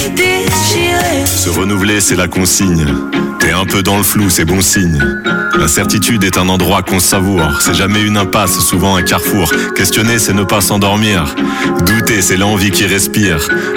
déchiré. Se renouveler, c'est la consigne. T'es un peu dans le flou, c'est bon signe. L'incertitude est un endroit qu'on savoure. C'est jamais une impasse, souvent un carrefour. Questionner, c'est ne pas s'endormir. Douter, c'est l'envie qui respire.